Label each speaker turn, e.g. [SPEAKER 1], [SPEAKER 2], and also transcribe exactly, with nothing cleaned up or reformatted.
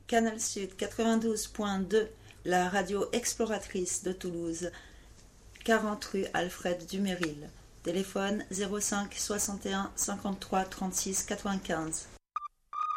[SPEAKER 1] Canal Sud quatre-vingt-douze point deux, la radio exploratrice de Toulouse, quarante rue Alfred Dumeril. Téléphone zéro cinq soixante et un cinquante-trois trente-six quatre-vingt-quinze.